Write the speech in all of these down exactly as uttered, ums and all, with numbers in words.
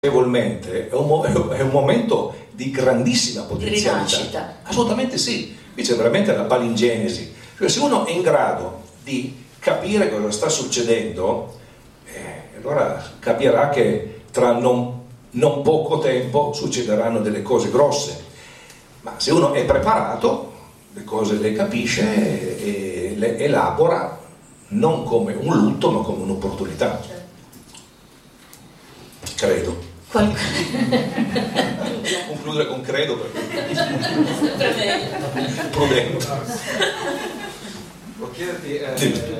È un, è un momento di grandissima potenzialità. Di rinascita. Assolutamente sì, qui c'è veramente la palingenesi. Cioè, se uno è in grado di capire cosa sta succedendo, eh, allora capirà che tra non, non poco tempo succederanno delle cose grosse. Ma se uno è preparato, le cose le capisce e le elabora non come un lutto, ma come un'opportunità. Credo. Qual... Concludere con credo perché prudente. Può chiederti eh,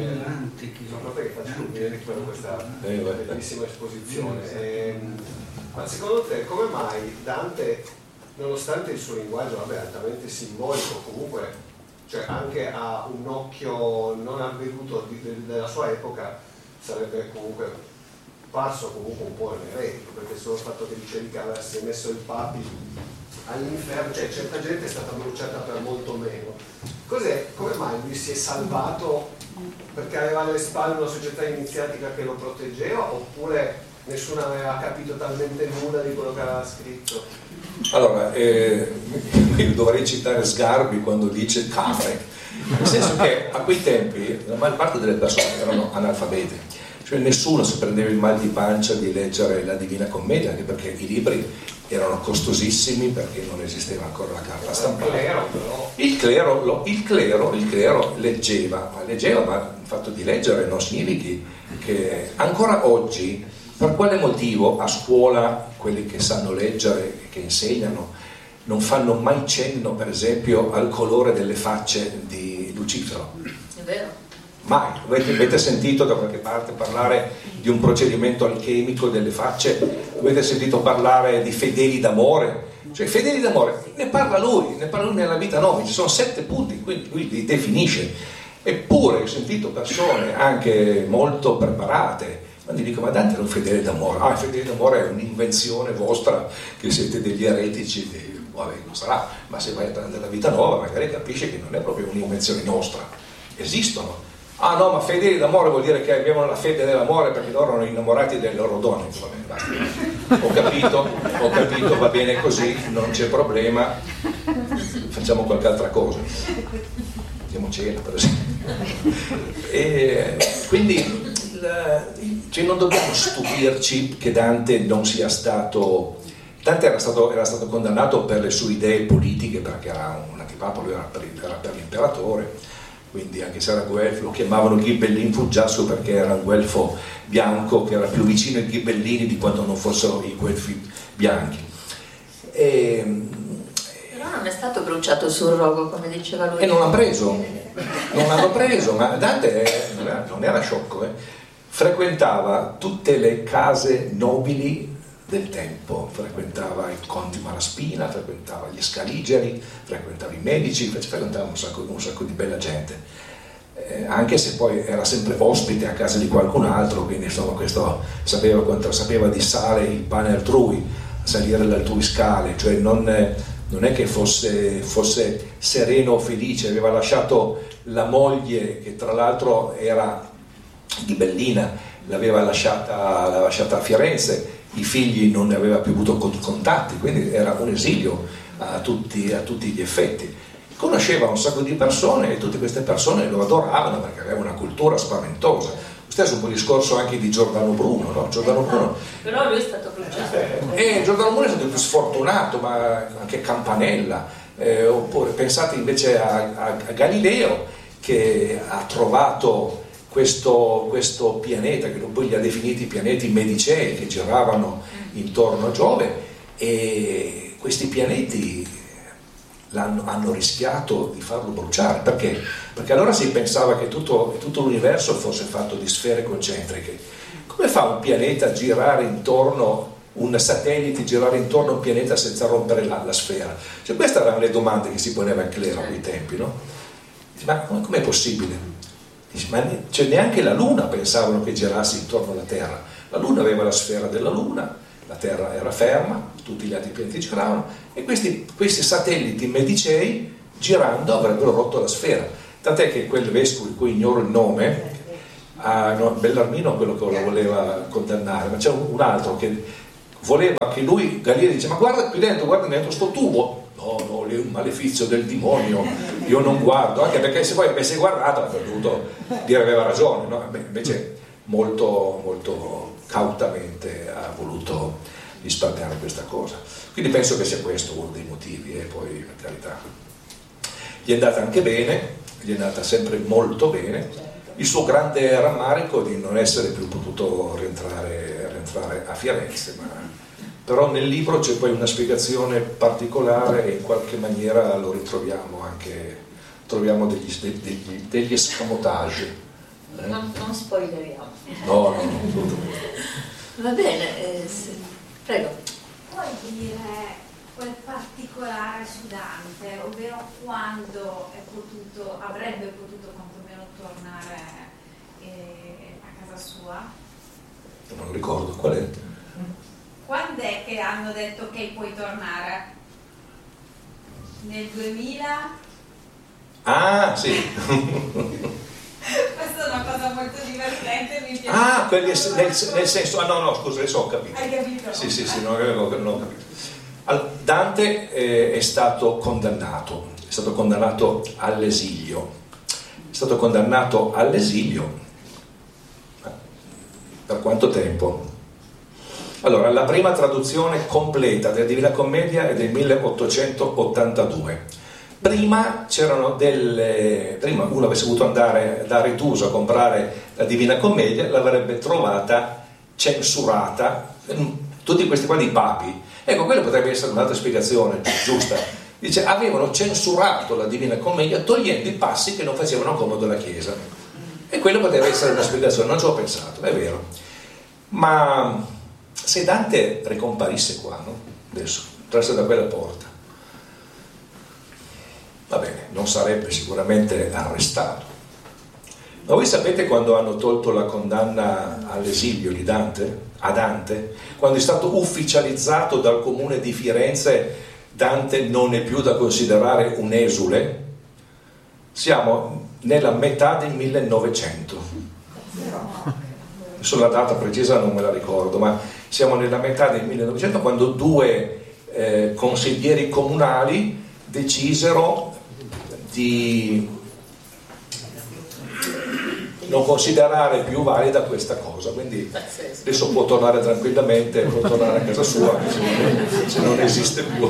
sono proprio che faccio vedere questa eh, bellissima esposizione, eh, ma secondo te come mai Dante, nonostante il suo linguaggio vabbè, altamente simbolico, comunque cioè anche a un occhio non avveduto di, de, della sua epoca sarebbe comunque parso comunque un po' eretico, perché solo il fatto che dicevi che avesse messo il papi all'inferno, cioè certa gente è stata bruciata per molto meno. Cos'è? Come mai lui si è salvato perché aveva alle spalle una società iniziatica che lo proteggeva, oppure nessuno aveva capito talmente nulla di quello che aveva scritto? Allora, eh, io dovrei citare Sgarbi quando dice capre, nel senso che a quei tempi la maggior parte delle persone erano analfabete. Cioè nessuno si prendeva il mal di pancia di leggere la Divina Commedia, anche perché i libri erano costosissimi, perché non esisteva ancora la carta stampata. Il clero, lo, il clero, il clero leggeva, ma leggeva, ma il fatto di leggere non significa che ancora oggi, per quale motivo a scuola quelli che sanno leggere e che insegnano non fanno mai cenno, per esempio, al colore delle facce di Lucifero? È vero. Mai. Avete, avete sentito da qualche parte parlare di un procedimento alchemico delle facce? Avete sentito parlare di fedeli d'amore? Cioè fedeli d'amore ne parla lui, ne parla lui nella vita nove, ci sono sette punti, quindi lui li definisce. Eppure ho sentito persone anche molto preparate quando dico: ma Dante era un fedele d'amore. Ah, il fedele d'amore è un'invenzione vostra, che siete degli eretici. Vabbè, non sarà, ma se vai a prendere la vita nuova magari capisci che non è proprio un'invenzione nostra, esistono. Ah no, ma fedeli d'amore vuol dire che abbiamo la fede dell'amore perché loro erano innamorati delle loro donne. Va bene, basta. Ho capito, ho capito, va bene così, non c'è problema, facciamo qualche altra cosa. Andiamo cena, per esempio. E quindi cioè, non dobbiamo stupirci che Dante non sia stato... Dante era stato, era stato condannato per le sue idee politiche, perché era un antipapo, lui era per, era per l'imperatore. Quindi anche se era guelfo, lo chiamavano Ghibellin Fuggiasso perché era un guelfo bianco che era più vicino ai ghibellini di quanto non fossero i guelfi bianchi. E, però non è stato bruciato sul rogo, come diceva lui. E non l'ha preso, non l'hanno preso, ma Dante non era, non era sciocco, eh. Frequentava tutte le case nobili del tempo, frequentava i conti Malaspina, frequentava gli Scaligeri, frequentava i medici, frequentava un sacco, un sacco di bella gente, eh, anche se poi era sempre ospite a casa di qualcun altro, quindi insomma questo sapeva quanto sapeva di sale il pane altrui, salire le altrui scale, cioè non, non è che fosse, fosse sereno o felice, aveva lasciato la moglie che tra l'altro era ghibellina, l'aveva lasciata, l'aveva lasciata a Firenze, i figli non ne aveva più avuto contatti, quindi era un esilio a tutti, a tutti gli effetti. Conosceva un sacco di persone e tutte queste persone lo adoravano perché aveva una cultura spaventosa. Stesso un po' il discorso anche di Giordano Bruno, no? Giordano Bruno. Però lui è stato bruciato. E Giordano Bruno è stato più sfortunato, ma anche Campanella. Eh, oppure pensate invece a, a, a Galileo, che ha trovato Questo, questo pianeta, che poi li ha definiti pianeti medicei, che giravano intorno a Giove, e questi pianeti l'hanno, hanno rischiato di farlo bruciare. Perché? Perché allora si pensava che tutto, tutto l'universo fosse fatto di sfere concentriche. Come fa un pianeta a girare intorno, un satellite girare intorno a un pianeta senza rompere la, la sfera? Cioè, queste erano le domande che si poneva il clero a quei tempi, no? Ma com'è possibile? Ma cioè, neanche la Luna pensavano che girasse intorno alla Terra. La Luna aveva la sfera della Luna, la Terra era ferma, tutti gli altri pianeti giravano, e questi, questi satelliti medicei girando avrebbero rotto la sfera. Tant'è che quel vescovo, di cui ignoro il nome, ah, no, Bellarmino quello che lo voleva condannare, ma c'è un, un altro che voleva che lui, Galilei dice, ma guarda qui dentro, guarda dentro sto tubo. No, no, lì è un malefizio del demonio, io non guardo, anche perché se poi avesse guardato avrebbe dovuto dire aveva ragione, no? Beh, invece molto, molto cautamente ha voluto risparmiare questa cosa. Quindi penso che sia questo uno dei motivi, e poi per carità gli è andata anche bene, gli è andata sempre molto bene. Il suo grande rammarico di non essere più potuto rientrare, rientrare a Firenze, ma però nel libro c'è poi una spiegazione particolare e in qualche maniera lo ritroviamo anche, troviamo degli, degli, degli escamotage. Eh? Non, non spoileriamo. No, no, no, assolutamente. Va bene, eh, sì. Prego. Puoi dire quel particolare su Dante, ovvero quando è potuto, avrebbe potuto quantomeno tornare eh, a casa sua? Non lo ricordo, qual è? Quando è che hanno detto che puoi tornare? Nel duemila? Ah, sì. Questa è una cosa molto divertente, mi piace. Ah, quelli, nel, nel senso, ah no, no, scusa, adesso ho capito. Hai capito? Sì, sì, sì, non avevo, non ho capito. Allora, Dante eh, è stato condannato, è stato condannato all'esilio, è stato condannato all'esilio per quanto tempo? Allora, la prima traduzione completa della Divina Commedia è del milleottocentottantadue. Prima c'erano delle. Prima uno avesse voluto andare da Retuso a comprare la Divina Commedia, l'avrebbe trovata censurata, tutti questi qua di papi. Ecco, quello potrebbe essere un'altra spiegazione giusta. Dice, avevano censurato la Divina Commedia togliendo i passi che non facevano comodo alla Chiesa. E quello potrebbe essere una spiegazione, non ci ho pensato, è vero. Ma se Dante ricomparisse qua, no? Adesso, entrasse da quella porta, va bene, non sarebbe sicuramente arrestato. Ma voi sapete quando hanno tolto la condanna all'esilio di Dante? A Dante? Quando è stato ufficializzato dal comune di Firenze, Dante non è più da considerare un esule? Siamo nella metà del millenovecento. Adesso la data precisa non me la ricordo, ma siamo nella metà del millenovecento quando due eh, consiglieri comunali decisero di non considerare più valida questa cosa, quindi adesso può tornare tranquillamente, può tornare a casa sua se non esiste più.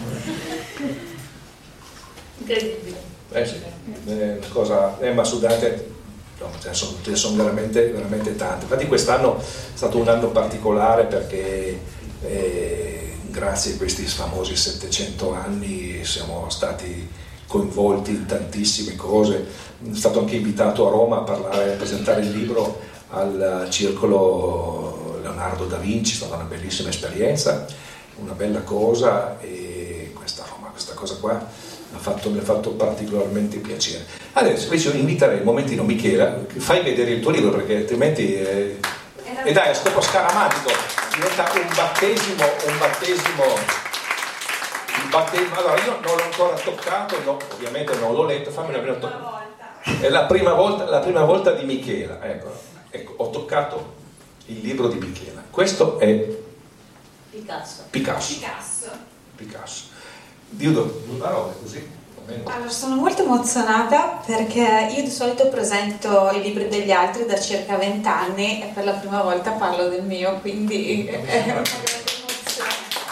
Incredibile. Eh sì, è una cosa, eh, ma su Dante no, ce ne sono, ce ne sono veramente, veramente tante. Infatti quest'anno è stato un anno particolare perché eh, grazie a questi famosi settecento anni siamo stati coinvolti in tantissime cose. È stato anche invitato a Roma a parlare, a presentare il libro al Circolo Leonardo da Vinci, è stata una bellissima esperienza, una bella cosa, e questa Roma, questa cosa qua mi ha fatto, mi ha fatto particolarmente piacere. Adesso invece inviterei un momentino Michela, fai vedere il tuo libro perché altrimenti eh, e dai, è scopo scaramatico, diventa un battesimo, un battesimo, un battesimo. Allora io non l'ho ancora toccato, no, ovviamente non l'ho letto, fammi una prima toccata. È la prima volta, la prima volta di Michela, ecco, ecco, ho toccato il libro di Michela. Questo è Picasso. Picasso. Picasso. Picasso. Dio due parole così. Allora, sono molto emozionata perché io di solito presento i libri degli altri da circa vent'anni e per la prima volta parlo del mio, quindi è una grande emozione.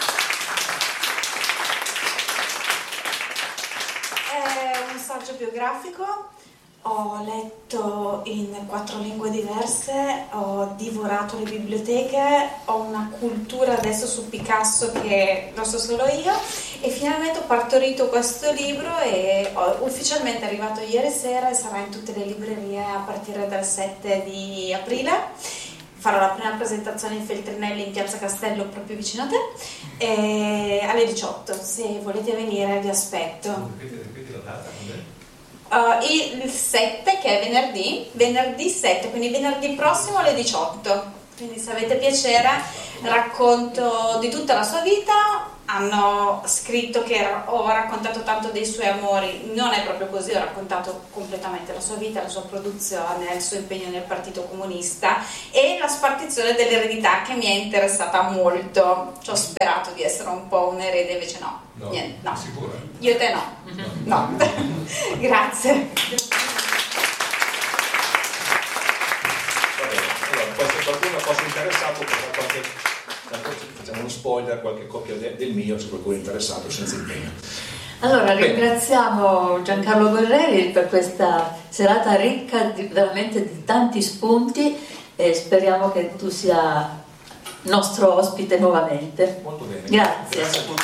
È un saggio biografico, ho letto in quattro lingue diverse, ho divorato le biblioteche, ho una cultura adesso su Picasso che lo so solo io, e finalmente ho partorito questo libro e ho, ufficialmente è arrivato ieri sera e sarà in tutte le librerie a partire dal sette di aprile. Farò la prima presentazione in Feltrinelli in Piazza Castello, proprio vicino a te, e alle diciotto. Se volete venire vi aspetto. Ripeti, ripeti la data, Uh, il sette, che è venerdì, venerdì sette, quindi venerdì prossimo alle diciotto. Quindi se avete piacere racconto di tutta la sua vita, hanno scritto che ho raccontato tanto dei suoi amori. Non è proprio così, ho raccontato completamente la sua vita, la sua produzione, il suo impegno nel Partito Comunista e la spartizione dell'eredità, che mi è interessata molto. Ci ho sperato di essere un po' un erede, invece no, No, niente, no. sicuro? Io e te no, no. Grazie. Allora, poi se qualcuno fosse interessato, potrà qualche, facciamo uno spoiler, qualche copia de, del mio, se qualcuno è interessato, senza impegno. Allora, Bene. Ringraziamo Giancarlo Guerreri per questa serata ricca di, veramente di tanti spunti, e speriamo che tu sia nostro ospite nuovamente. Molto bene. Grazie. Grazie a tutti.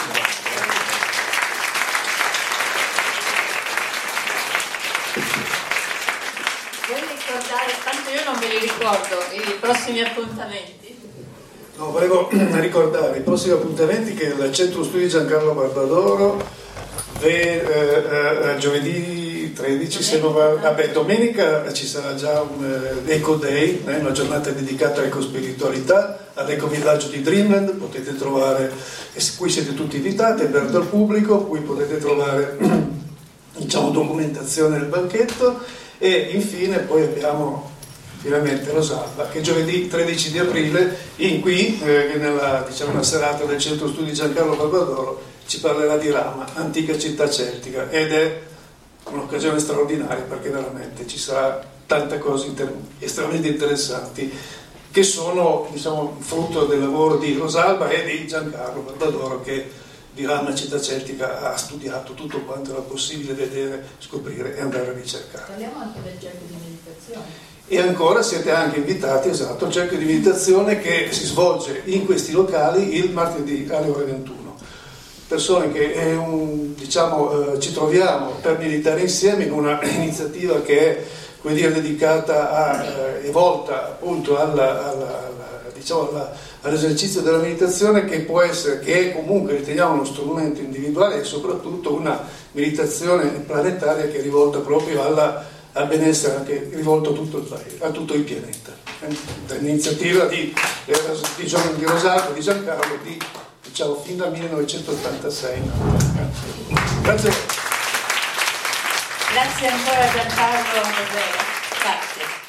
Vuoi ricordare, tanto io non me li ricordo, i prossimi appuntamenti? No, volevo ricordare i prossimi appuntamenti, che il Centro Studi Giancarlo Barbadoro ve, eh, eh, giovedì tredici, se non va, vabbè, domenica ci sarà già un eh, Eco Day, eh, una giornata dedicata all'ecospiritualità, all'Eco Villaggio di Dreamland. Potete trovare, e qui siete tutti invitati, è aperto al pubblico, qui potete trovare diciamo documentazione del banchetto. E infine poi abbiamo finalmente Rosalba, che giovedì tredici di aprile in qui eh, nella diciamo una serata del Centro Studi Giancarlo Barbadoro ci parlerà di Rama, antica città celtica, ed è un'occasione straordinaria, perché veramente ci sarà tante cose inter- estremamente interessanti che sono diciamo frutto del lavoro di Rosalba e di Giancarlo Barbadoro, che di Rama, città celtica, ha studiato tutto quanto era possibile vedere, scoprire e andare a ricercare. Parliamo anche del cerchio di meditazione. E ancora siete anche invitati, esatto, al cerchio di meditazione che si svolge in questi locali il martedì alle ore ventuno. Persone che è un, diciamo, eh, ci troviamo per meditare insieme in una iniziativa che è, come dire, dedicata a, eh, e volta appunto alla, alla, alla, diciamo, alla, all'esercizio della meditazione, che può essere, che è comunque riteniamo uno strumento individuale e soprattutto una meditazione planetaria che è rivolta proprio alla al benessere, anche rivolto a tutto il paese, a tutto il pianeta. È un'iniziativa di, di, Gian, di Rosalba, di Giancarlo, di, diciamo, fin dal millenovecentottantasei. Grazie. Grazie ancora Giancarlo. Grazie.